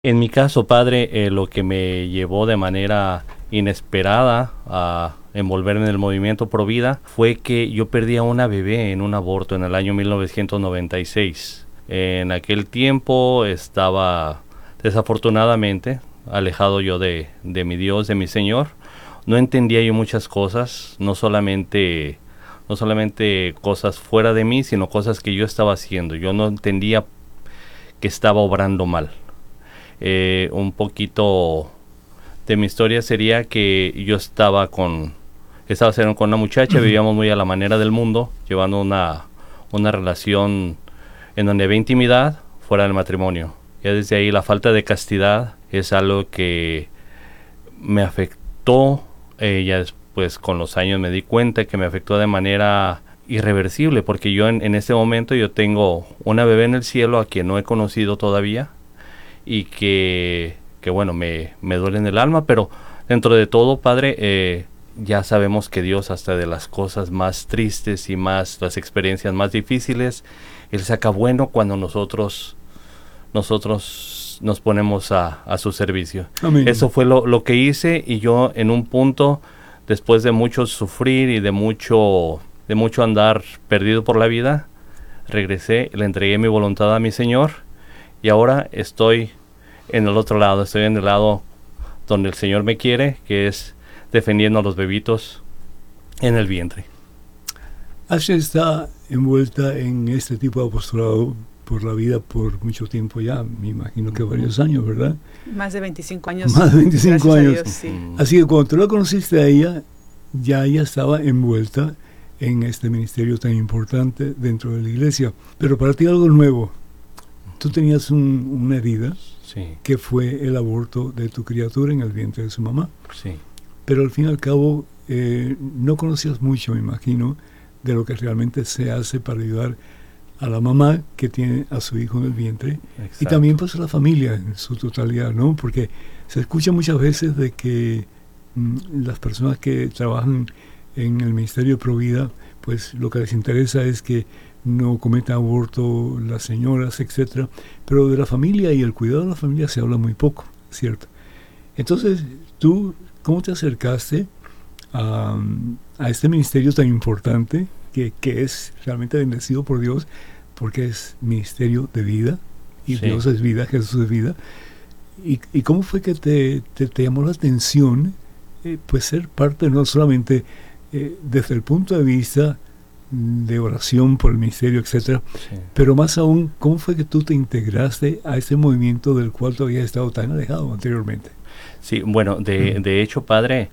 En mi caso, padre, lo que me llevó de manera inesperada a envolverme en el movimiento Pro Vida fue que yo perdí a una bebé en un aborto en el año 1996. En aquel tiempo estaba desafortunadamente alejado yo de mi Dios, de mi Señor. No entendía yo muchas cosas, no solamente cosas fuera de mí, sino cosas que yo estaba haciendo. Yo no entendía que estaba obrando mal. Un poquito de mi historia sería que yo estaba con una muchacha, vivíamos muy a la manera del mundo, llevando una relación en donde había intimidad fuera del matrimonio. Ya desde ahí la falta de castidad es algo que me afectó. Ya después con los años me di cuenta que me afectó de manera irreversible, porque yo en este momento yo tengo una bebé en el cielo a quien no he conocido todavía y que bueno, me duele en el alma, pero dentro de todo, padre, ya sabemos que Dios, hasta de las cosas más tristes y las experiencias más difíciles, Él saca bueno cuando nosotros nos ponemos a su servicio. Amén. Eso fue lo que hice, y yo en un punto, después de mucho sufrir y de mucho andar perdido por la vida, regresé, le entregué mi voluntad a mi Señor, y ahora estoy en el otro lado, estoy en el lado donde el Señor me quiere, que es defendiendo a los bebitos en el vientre. Ashley está envuelta en este tipo de apostolado por la vida por mucho tiempo ya, me imagino que varios años, ¿verdad? Más de 25 años. Más de 25 años. Dios, sí. Así que cuando tú la conociste a ella, ya ella estaba envuelta en este ministerio tan importante dentro de la iglesia. Pero para ti algo nuevo. Tú tenías una herida, Sí. que fue el aborto de tu criatura en el vientre de su mamá. Sí. Pero al fin y al cabo no conocías mucho, me imagino, de lo que realmente se hace para ayudar a la mamá que tiene a su hijo en el vientre. Exacto. Y también pues a la familia en su totalidad, ¿no? Porque se escucha muchas veces de que las personas que trabajan en el Ministerio de Pro Vida, pues lo que les interesa es que no cometan aborto las señoras, etcétera, pero de la familia y el cuidado de la familia se habla muy poco, ¿cierto? Entonces, tú, ¿cómo te acercaste a este ministerio tan importante que es realmente bendecido por Dios, porque es ministerio de vida, y Sí. Dios es vida, Jesús es vida? ¿Y cómo fue que te llamó la atención pues ser parte no solamente desde el punto de vista de oración por el ministerio, etcétera, Sí. pero más aún, ¿cómo fue que tú te integraste a ese movimiento del cual tú habías estado tan alejado anteriormente? Sí, bueno, de hecho, padre,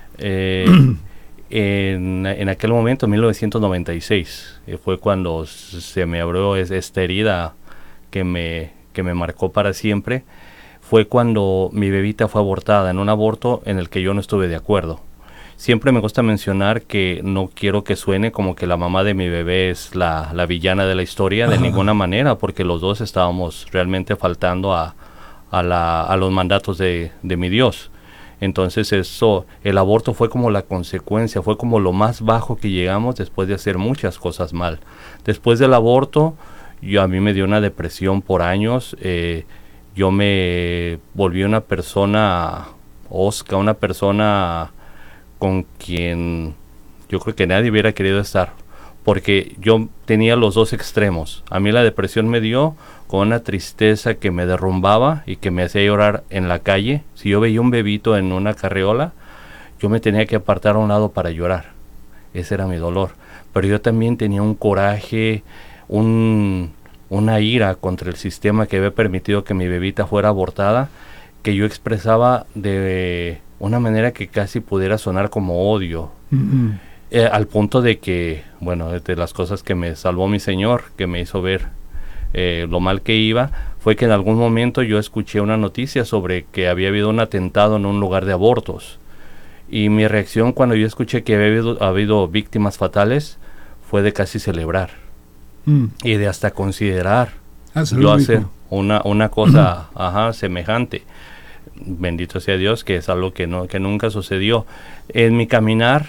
en aquel momento, en 1996, fue cuando se me abrió esta herida que me marcó para siempre. Fue cuando mi bebita fue abortada, en un aborto en el que yo no estuve de acuerdo. Siempre me gusta mencionar que no quiero que suene como que la mamá de mi bebé es la villana de la historia, de ninguna manera, porque los dos estábamos realmente faltando a los mandatos de mi Dios. Entonces el aborto fue como la consecuencia, fue como lo más bajo que llegamos después de hacer muchas cosas mal. Después del aborto, a mí me dio una depresión por años. Yo me volví una persona hosca, una persona con quien yo creo que nadie hubiera querido estar, porque yo tenía los dos extremos. A mí la depresión me dio con una tristeza que me derrumbaba y que me hacía llorar en la calle. Si yo veía un bebito en una carriola, yo me tenía que apartar a un lado para llorar. Ese era mi dolor. Pero yo también tenía un coraje, una ira contra el sistema que había permitido que mi bebita fuera abortada, que yo expresaba de una manera que casi pudiera sonar como odio. Mm-hmm. Al punto de que, bueno, de las cosas que me salvó mi Señor, que me hizo ver lo mal que iba, fue que en algún momento yo escuché una noticia sobre que había habido un atentado en un lugar de abortos. Y mi reacción cuando yo escuché que había habido víctimas fatales fue de casi celebrar. Y de hasta considerar yo hacer una cosa semejante. Bendito sea Dios, que es algo que nunca sucedió. En mi caminar,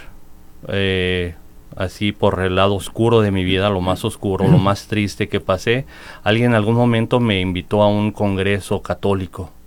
así por el lado oscuro de mi vida, lo más oscuro, lo más triste que pasé, alguien en algún momento me invitó a un congreso católico